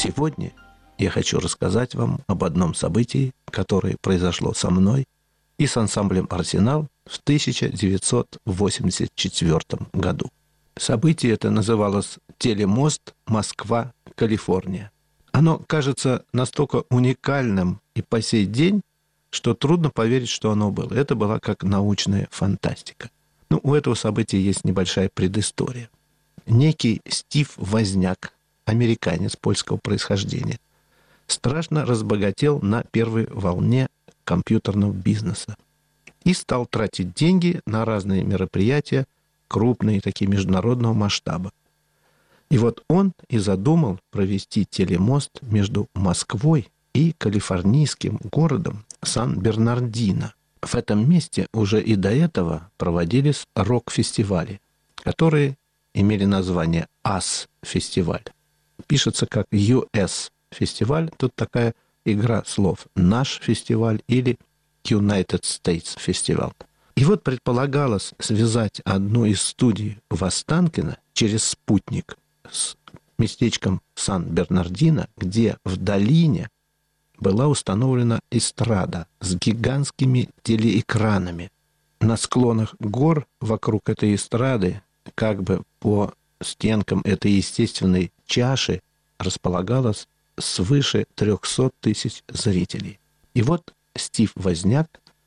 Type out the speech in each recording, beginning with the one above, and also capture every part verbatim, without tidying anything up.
Сегодня я хочу рассказать вам об одном событии, которое произошло со мной и с ансамблем «Арсенал» в тысяча девятьсот восемьдесят четвёртом году. Событие это называлось «Телемост Москва, Калифорния». Оно кажется настолько уникальным и по сей день, что трудно поверить, что оно было. Это была как научная фантастика. Ну, у этого события есть небольшая предыстория. Некий Стив Возняк, американец польского происхождения, страшно разбогател на первой волне компьютерного бизнеса и стал тратить деньги на разные мероприятия, крупные, такие международного масштаба. И вот он и задумал провести телемост между Москвой и калифорнийским городом Сан-Бернардино. В этом месте уже и до этого проводились рок-фестивали, которые имели название ас-фестиваль. Пишется как ю эс фестиваль. Тут такая игра слов. Наш фестиваль или United States фестиваль. И вот предполагалось связать одну из студий в Останкино через спутник с местечком Сан-Бернардино, где в долине была установлена эстрада с гигантскими телеэкранами. На склонах гор вокруг этой эстрады, как бы по стенкам этой естественной чаши, располагалось свыше трехсот тысяч зрителей. И вот Стив Возняк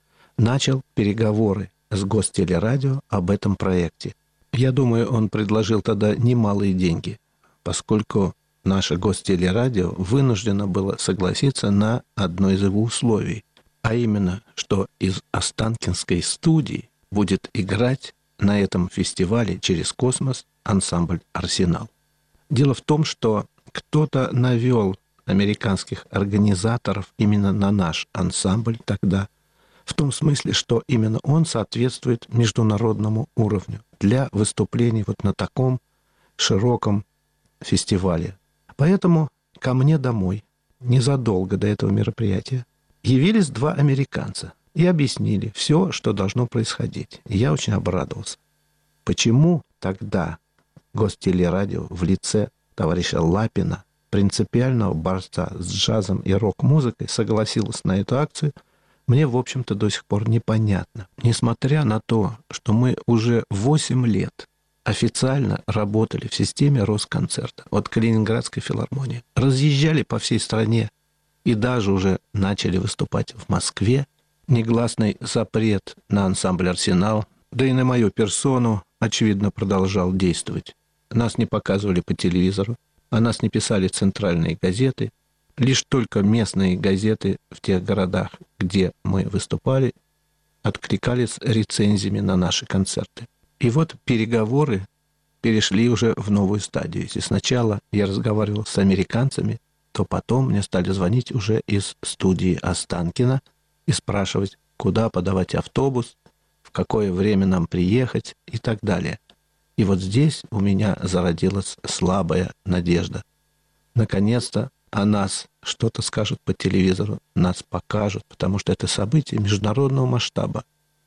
начал переговоры с Гостелерадио об этом проекте. Я думаю, он предложил тогда немалые деньги, поскольку наше Гостелерадио вынуждено было согласиться на одно из его условий, а именно, что из Останкинской студии будет играть на этом фестивале через космос ансамбль «Арсенал». Дело в том, что кто-то навел американских организаторов именно на наш ансамбль тогда, в том смысле, что именно он соответствует международному уровню для выступлений вот на таком широком фестивале. Поэтому ко мне домой, незадолго до этого мероприятия, явились два американца и объяснили все, что должно происходить. И я очень обрадовался. Почему тогда Гостелерадио в лице товарища Лапина, принципиального борца с джазом и рок-музыкой, согласилась на эту акцию, мне, в общем-то, до сих пор непонятно. Несмотря на то, что мы уже восемь лет официально работали в системе Росконцерта от Калининградской филармонии, разъезжали по всей стране и даже уже начали выступать в Москве, негласный запрет на ансамбль «Арсенал», да и на мою персону, очевидно, продолжал действовать. Нас не показывали по телевизору, о нас не писали центральные газеты. Лишь только местные газеты в тех городах, где мы выступали, откликались рецензиями на наши концерты. И вот переговоры перешли уже в новую стадию. Если сначала я разговаривал с американцами, то потом мне стали звонить уже из студии Останкино и спрашивать, куда подавать автобус, в какое время нам приехать и так далее. И вот здесь у меня зародилась слабая надежда. Наконец-то о нас что-то скажут по телевизору, нас покажут, потому что это событие международного масштаба.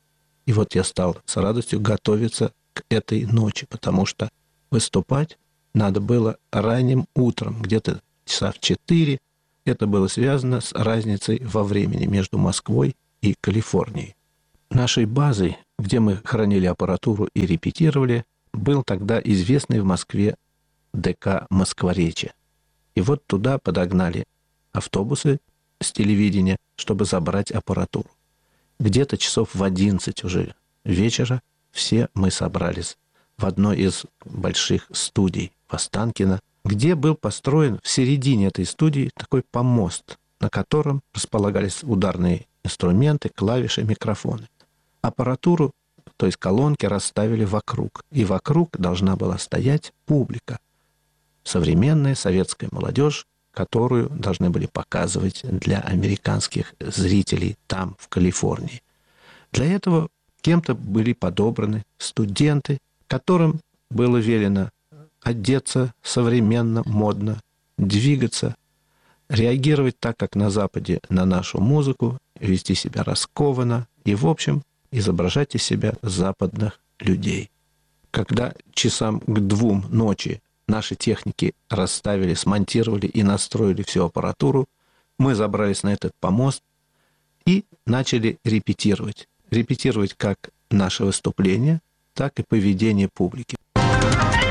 И вот я стал с радостью готовиться к этой ночи, потому что выступать надо было ранним утром, где-то часа в четыре. Это было связано с разницей во времени между Москвой и Калифорнией. Нашей базой, где мы хранили аппаратуру и репетировали, был тогда известный в Москве ДК «Москворечье». И вот туда подогнали автобусы с телевидения, чтобы забрать аппаратуру. Где-то часов в одиннадцать уже вечера все мы собрались в одной из больших студий в Останкино, где был построен в середине этой студии такой помост, на котором располагались ударные инструменты, клавиши, микрофоны. Аппаратуру, то есть колонки, расставили вокруг, и вокруг должна была стоять публика. Современная советская молодежь, которую должны были показывать для американских зрителей там, в Калифорнии. Для этого кем-то были подобраны студенты, которым было велено одеться современно, модно, двигаться, реагировать так, как на Западе, на нашу музыку, вести себя раскованно и, в общем, изображать из себя западных людей. Когда часам к двум ночи наши техники расставили, смонтировали и настроили всю аппаратуру, мы забрались на этот помост и начали репетировать. Репетировать как наше выступление, так и поведение публики.